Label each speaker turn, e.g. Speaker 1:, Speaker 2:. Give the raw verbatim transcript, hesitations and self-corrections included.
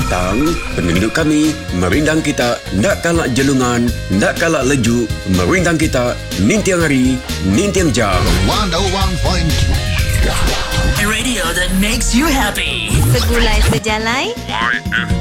Speaker 1: petang, penduduk kami merindang kita nak kalak jelungan, nak kalak leju, merindang kita nintiang hari, nintiang jam.
Speaker 2: one oh one point three
Speaker 3: A radio that makes you happy.
Speaker 4: Segulai sejalai